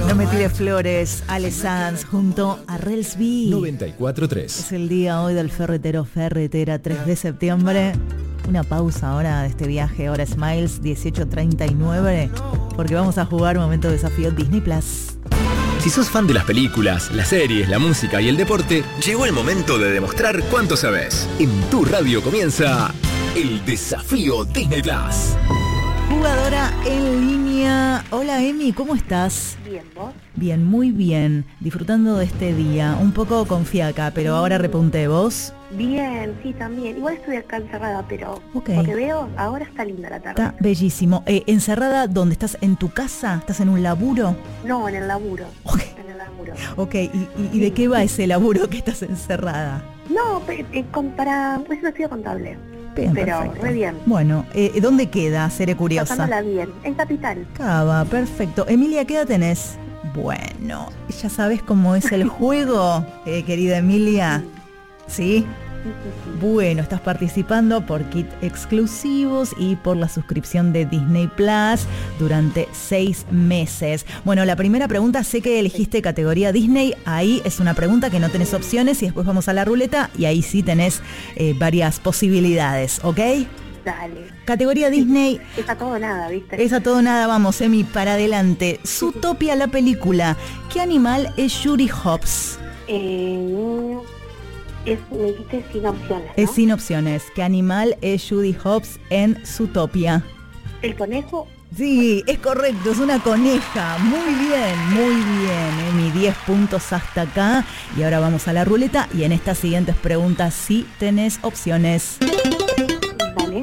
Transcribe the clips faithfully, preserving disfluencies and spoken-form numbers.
No me tires flores, Ale Sanz junto a Rels B. noventa y cuatro tres. Es el día hoy del ferretero ferretera, tres de septiembre. Una pausa ahora de este viaje, ahora Smiles dieciocho treinta y nueve, porque vamos a jugar un momento de desafío Disney Plus. Si sos fan de las películas, las series, la música y el deporte, llegó el momento de demostrar cuánto sabes. En tu radio comienza el desafío Disney Plus. Jugadora en línea. Hola Emi, ¿cómo estás? Bien, ¿vos? Bien, muy bien. Disfrutando de este día. Un poco con fiaca, pero ahora repunté. ¿Vos? Bien, sí, también. Igual estoy acá encerrada, pero Ok. porque veo, ahora está linda la tarde. Está bellísimo. Eh, ¿Encerrada dónde? ¿Estás en tu casa? ¿Estás en un laburo? No, en el laburo. Ok. En el laburo. Ok, ¿y, y, y de qué va ese laburo que estás encerrada? No, pe- eh, con, para... pues no estudio contable. Bien, pero perfecto. re bien. Bueno, eh, ¿dónde queda? Seré curiosa. Pasándola bien. En Capital. Cava, perfecto. Emilia, ¿qué edad tenés? Bueno, ¿ya sabes cómo es el juego, eh, querida Emilia? ¿Sí? Sí, sí, sí. Bueno, estás participando por kit exclusivos y por la suscripción de Disney Plus durante seis meses. Bueno, la primera pregunta, sé que elegiste categoría Disney, ahí es una pregunta que no tenés opciones y después vamos a la ruleta y ahí sí tenés eh, varias posibilidades, ¿ok? Dale. Categoría Disney, Es a todo o nada, ¿viste? es a todo o nada, vamos, Emi, para adelante. Zootopia, la película. ¿Qué animal es Judy Hopps? Eh, es, me dijiste sin opciones, ¿no? Es sin opciones. ¿Qué animal es Judy Hopps en Zootopia? El conejo. Sí, es correcto, es una coneja. Muy bien, muy bien. Emi, diez puntos hasta acá. Y ahora vamos a la ruleta y en estas siguientes preguntas sí tenés opciones. Vale.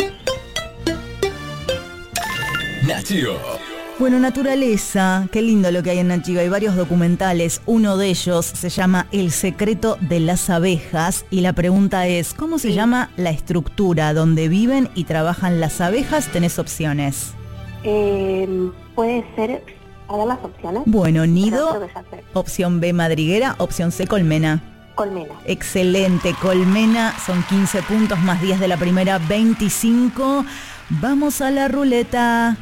Nacho. Bueno, naturaleza, qué lindo lo que hay en Nat Geo. Hay varios documentales, uno de ellos se llama El secreto de las abejas y la pregunta es, ¿cómo se Sí. llama la estructura donde viven y trabajan las abejas? Tenés opciones. Eh, puede ser... A ver las opciones. Bueno, Pero nido, creo que ya sé. opción B, madriguera, opción C, colmena. Colmena. Excelente, colmena, son quince puntos más diez de la primera, veinticinco. Vamos a la ruleta.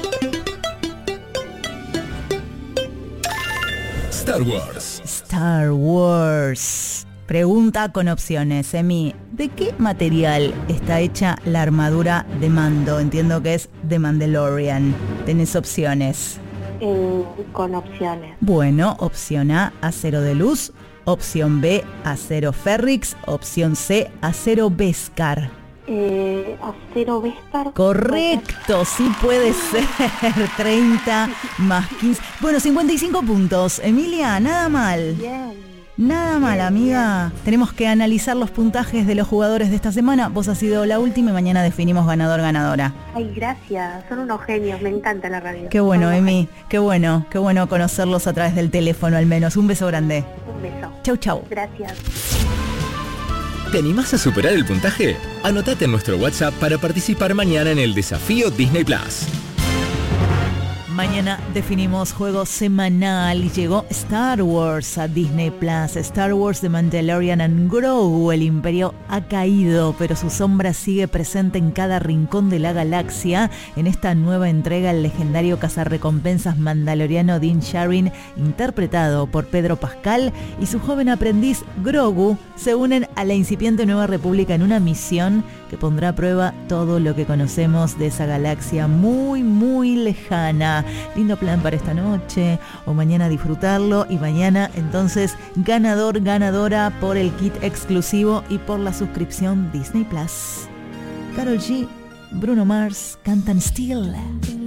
Star Wars. Star Wars. Pregunta con opciones, Emi. ¿De qué material está hecha la armadura de Mando? Entiendo que es de Mandalorian. Tenés opciones. Eh, con opciones. Bueno, opción A, acero de luz. Opción B, acero Ferrix. Opción C, acero Beskar. Eh, acero Vestar. Correcto, sí puede ser. treinta más quince. Bueno, cincuenta y cinco puntos. Emilia, nada mal. Bien. Nada mal, Bien, amiga. Tenemos que analizar los puntajes de los jugadores de esta semana. Vos has sido la última y mañana definimos ganador-ganadora. Ay, gracias. Son unos genios. Me encanta la radio. Qué bueno, Son unos Emi. Qué bueno. Qué bueno conocerlos a través del teléfono al menos. Un beso grande. genios. Un beso. Chau, chau. Gracias. ¿Te animás a superar el puntaje? Anotate en nuestro WhatsApp para participar mañana en el desafío Disney Plus. Mañana definimos juego semanal y llegó Star Wars a Disney Plus. Star Wars The Mandalorian and Grogu. El imperio ha caído, pero su sombra sigue presente en cada rincón de la galaxia. En esta nueva entrega, el legendario cazarrecompensas mandaloriano Din Djarin, interpretado por Pedro Pascal, y su joven aprendiz Grogu se unen a la incipiente Nueva República en una misión que pondrá a prueba todo lo que conocemos de esa galaxia muy, muy lejana. Lindo plan para esta noche o mañana disfrutarlo y mañana entonces ganador, ganadora por el kit exclusivo y por la suscripción Disney Plus. Karol G, Bruno Mars cantan Still.